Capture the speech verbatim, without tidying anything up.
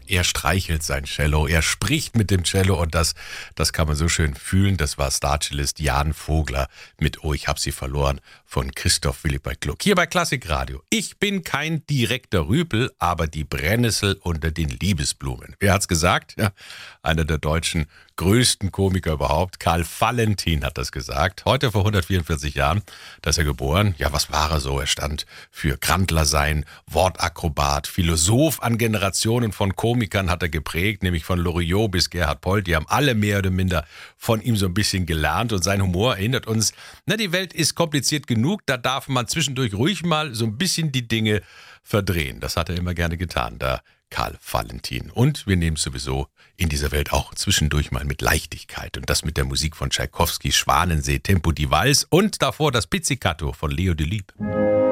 Er streichelt sein Cello, er spricht mit dem Cello und das, das kann man so schön fühlen. Das war Starcellist Jan Vogler mit Oh, ich hab sie verloren von Christoph Willibald Gluck. Hier bei Klassikradio. Ich bin kein direkter Rüpel, aber die Brennnessel unter den Liebesblumen. Wer hat's gesagt? Ja, einer der deutschen größten Komiker überhaupt. Karl Valentin hat das gesagt. Heute vor hundertvierundvierzig Jahren, da ist er geboren. Ja, was war er so? Er stand für Grandler sein, Wortakrobat, Philosoph an Generationen von Komikern hat er geprägt, nämlich von Loriot bis Gerhard Polt. Die haben alle mehr oder minder von ihm so ein bisschen gelernt und sein Humor erinnert uns, na, die Welt ist kompliziert genug, da darf man zwischendurch ruhig mal so ein bisschen die Dinge verdrehen. Das hat er immer gerne getan, der Karl Valentin. Und wir nehmen es sowieso in dieser Welt auch zwischendurch mal mit Leichtigkeit. Und das mit der Musik von Tschaikowski, Schwanensee, Tempo di Vals und davor das Pizzicato von Leo Delibes.